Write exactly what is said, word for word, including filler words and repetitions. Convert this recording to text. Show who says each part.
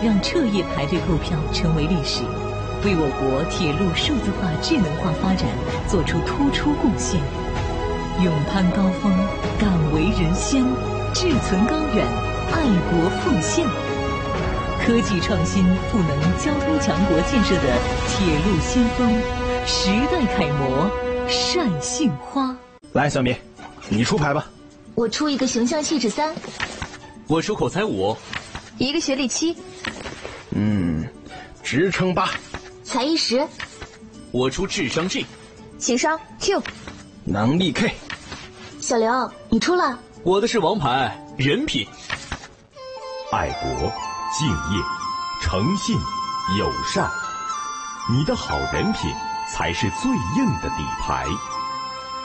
Speaker 1: 让彻夜排队购票成为历史，为我国铁路数字化、智能化发展做出突出贡献。勇攀高峰，敢为人先，志存高远，爱国奉献。科技创新赋能交通强国建设的铁路先锋，时代楷模，单杏花。
Speaker 2: 来，小米，你出牌吧。
Speaker 3: 我出一个形象气质三。
Speaker 4: 我出口才五。
Speaker 3: 一个学历七。
Speaker 2: 嗯，职称八。
Speaker 3: 才艺十。
Speaker 4: 我出智商 G。
Speaker 3: 情商 Q。
Speaker 2: 能力 K。
Speaker 3: 小刘，你出了。
Speaker 4: 我的是王牌人品。
Speaker 5: 爱国、敬业、诚信、友善，你的好人品才是最硬的底牌。